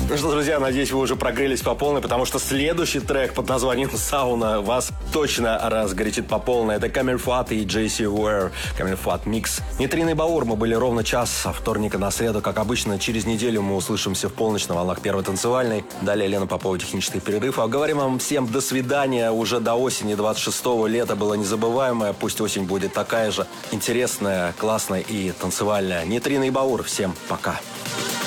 Ну что, друзья, надеюсь, вы уже прогрелись по полной, потому что следующий трек под названием «Сауна» вас точно разгорячит по полной. Это Камиль Фуат и Джейси Уэр. Камиль Фуат микс. Нейтриный Баур. Мы были ровно час со вторника на среду. Как обычно, через неделю мы услышимся в полночь на волнах первой танцевальной. Далее Лена Попова, технический перерыв. А говорим вам всем до свидания. Уже до осени 26-го. Лето было незабываемое. Пусть осень будет такая же интересная, классная и танцевальная. Нейтриный Баур. Всем пока.